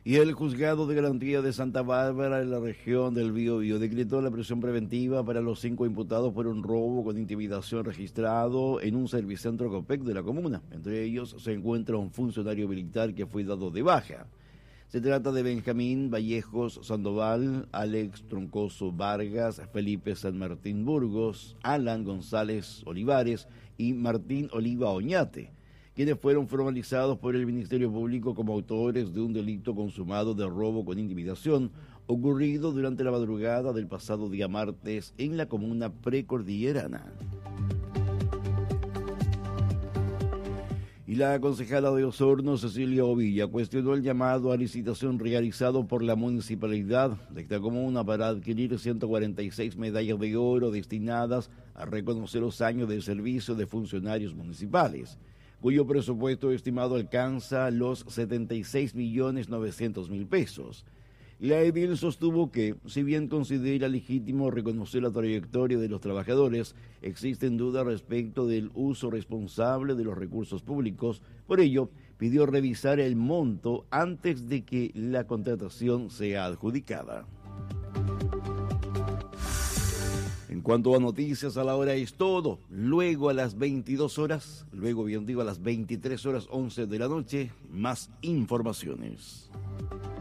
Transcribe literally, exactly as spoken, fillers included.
Y el Juzgado de Garantía de Santa Bárbara, en la región del Biobío, decretó la prisión preventiva para los cinco imputados por un robo con intimidación registrado en un servicentro Copec de la comuna. Entre ellos se encuentra un funcionario militar que fue dado de baja. Se trata de Benjamín Vallejos Sandoval, Alex Troncoso Vargas, Felipe San Martín Burgos, Alan González Olivares y Martín Oliva Oñate, quienes fueron formalizados por el Ministerio Público como autores de un delito consumado de robo con intimidación ocurrido durante la madrugada del pasado día martes en la comuna precordillerana. Y la concejala de Osorno, Cecilia Ovilla, cuestionó el llamado a licitación realizado por la municipalidad de esta comuna para adquirir ciento cuarenta y seis medallas de oro destinadas a reconocer los años de servicio de funcionarios municipales, cuyo presupuesto estimado alcanza los setenta y seis millones novecientos mil pesos. La edil sostuvo que, si bien considera legítimo reconocer la trayectoria de los trabajadores, existen dudas respecto del uso responsable de los recursos públicos. Por ello, pidió revisar el monto antes de que la contratación sea adjudicada. En cuanto a noticias, a la hora es todo. Luego a las veintidós horas, luego bien digo a las veintitrés horas once de la noche, más informaciones.